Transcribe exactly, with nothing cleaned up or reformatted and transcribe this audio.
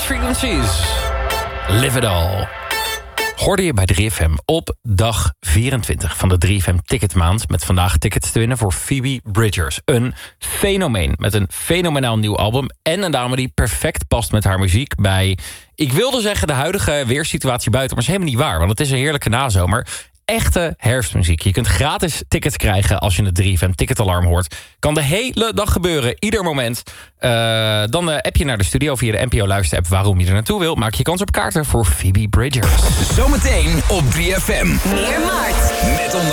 Lost Frequencies. Live it all. Hoorde je bij drie F M op dag vierentwintig van de drie F M Ticketmaand... met vandaag tickets te winnen voor Phoebe Bridgers. Een fenomeen met een fenomenaal nieuw album... en een dame die perfect past met haar muziek bij... ik wilde zeggen de huidige weersituatie buiten... maar dat is helemaal niet waar, want het is een heerlijke nazomer... Echte herfstmuziek. Je kunt gratis tickets krijgen als je het drie F M ticketalarm hoort. Kan de hele dag gebeuren, ieder moment. Uh, dan uh, app je naar de studio via de N P O luisterapp waarom je er naartoe wil. Maak je kans op kaarten voor Phoebe Bridgers. Zometeen op drie F M. Meer Maart. Met onder